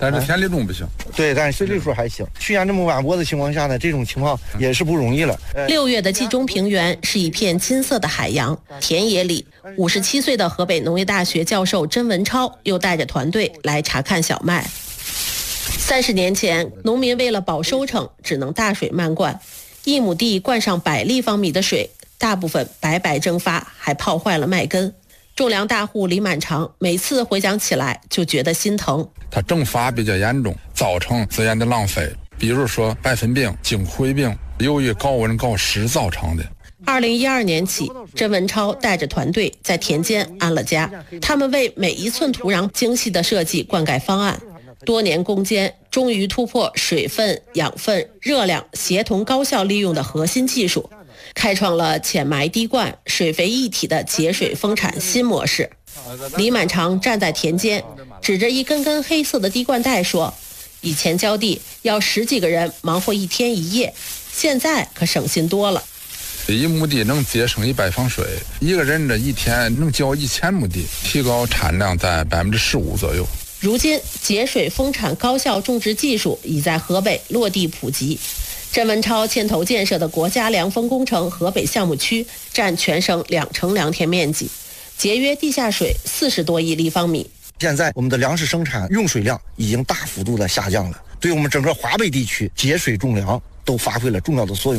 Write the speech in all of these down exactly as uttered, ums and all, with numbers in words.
但是田里种不行。 对，但是水里时候还行。去年这么晚播的情况下呢，这种情况也是不容易了。 六月的冀中平原是一片金色的海洋，田野里，五十七岁的河北农业大学教授甄文超又带着团队来查看小麦。三十年前，农民为了保收成，只能大水漫灌，一亩地灌上百立方米的水，大部分白白蒸发，还泡坏了麦根。种粮大户李满长每次回想起来就觉得心疼。 它蒸发比较严重，造成资源的浪费，比如说白粉病、金灰病，由于高温高湿造成的。 二零一二年起，甄文超带着团队在田间安了家，他们为每一寸土壤精细地设计灌溉方案，多年攻坚，终于突破水分、养分、热量协同高效利用的核心技术，开创了浅埋滴灌、水肥一体的节水丰产新模式。李满长站在田间，指着一根根黑色的滴灌带说：“以前浇地要十几个人忙活一天一夜，现在可省心多了。 一亩地能节省一百方水，一个人这一天能浇一千亩地，提高产量在百分之十五左右。” 如今，节水丰产高效种植技术已在河北落地普及。甄文超牵头建设的国家凉风工程河北项目区占全省两成良田面积，节约地下水四十多亿立方米。 现在我们的粮食生产用水量已经大幅度的下降了，对我们整个华北地区节水种粮都发挥了重要的作用。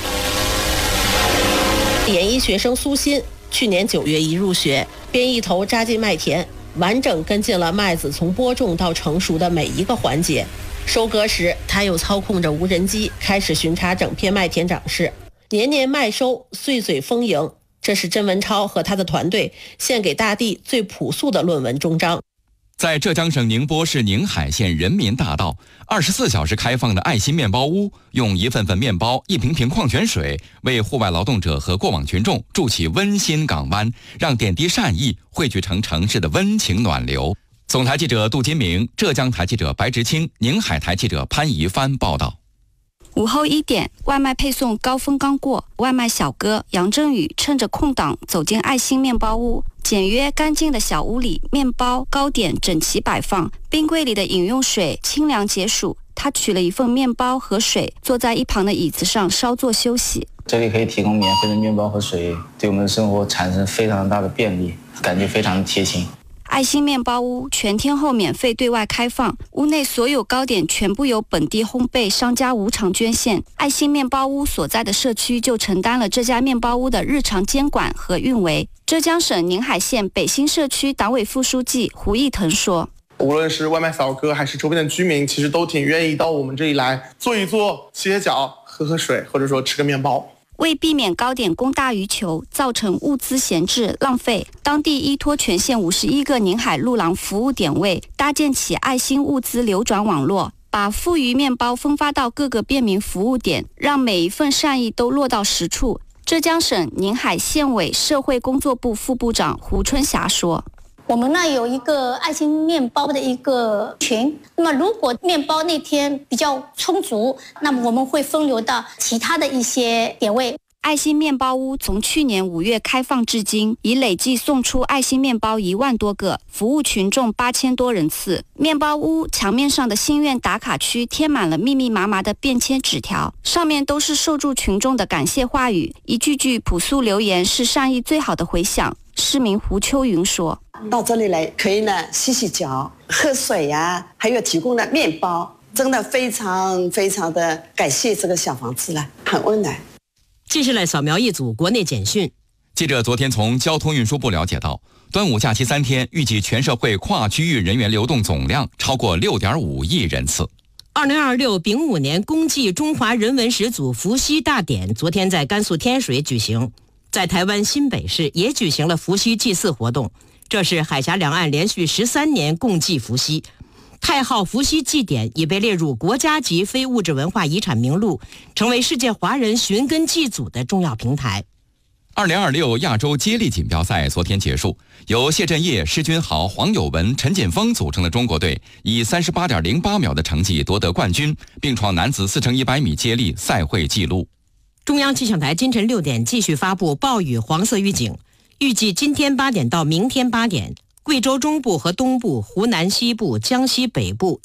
研一学生苏鑫去年九月一入学，便一头扎进麦田，完整跟进了麦子从播种到成熟的每一个环节。收割时，他又操控着无人机开始巡查整片麦田长势。年年麦收，岁岁丰盈，这是甄文超和他的团队献给大地最朴素的论文终章。 在浙江省宁波市宁海县人民大道，二十四小时开放的爱心面包屋，用一份份面包、一瓶瓶矿泉水，为户外劳动者和过往群众筑起温馨港湾，让点滴善意汇聚成城市的温情暖流。总台记者杜金明，浙江台记者白直清，宁海台记者潘怡帆报道。 午后一点，外卖配送高峰刚过，外卖小哥杨振宇趁着空档走进爱心面包屋。简约干净的小屋里，面包、糕点整齐摆放，冰柜里的饮用水清凉解暑。他取了一份面包和水，坐在一旁的椅子上稍作休息。 这里可以提供免费的面包和水，对我们的生活产生非常大的便利，感觉非常的贴心。 爱心面包屋全天候免费对外开放，屋内所有糕点全部由本地烘焙商家无偿捐献。爱心面包屋所在的社区就承担了这家面包屋的日常监管和运维。浙江省宁海县北新社区党委副书记胡义腾说：“ 无论是外卖小哥还是周边的居民，其实都挺愿意到我们这里来坐一坐、洗洗脚、喝喝水，或者说吃个面包。” 为避免糕点供大于求，造成物资闲置浪费，当地依托全县五十一个宁海路廊服务点位，搭建起爱心物资流转网络，把富余面包分发到各个便民服务点，让每一份善意都落到实处。浙江省宁海县委社会工作部副部长胡春霞说：“ 我们呢有一个爱心面包的一个群，那么如果面包那天比较充足，那么我们会分流到其他的一些点位。” 爱心面包屋从去年五月开放至今，已累计送出爱心面包一万多个，服务群众八千多人次。面包屋墙面上的心愿打卡区贴满了密密麻麻的便签纸条，上面都是受助群众的感谢话语，一句句朴素留言是善意最好的回响。市民胡秋云说：“ 到这里来可以呢洗洗脚、喝水呀、啊，还有提供的面包，真的非常非常的感谢这个小房子了，很温暖。” 接下来扫描一组国内简讯。 记者昨天从交通运输部了解到，端午假期三天，预计全社会跨区域人员流动总量超过 六点五亿人次。 二零二六丙午年公祭中华人文始祖伏羲大典昨天在甘肃天水举行，在台湾新北市也举行了伏羲祭祀活动。这是海峡两岸连续十三年共祭伏羲。太昊伏羲祭典已被列入国家级非物质文化遗产名录，成为世界华人寻根祭祖的重要平台。 二零二六亚洲接力锦标赛昨天结束，由谢震业、施君豪、黄有文、陈锦锋组成的中国队以 三十八点零八秒的成绩夺得冠军，并创男子四乘一百米接力赛会纪录。 中央气象台今晨六点继续发布暴雨黄色预警，预计今天八点到明天八点，贵州中部和东部、湖南西部、江西北部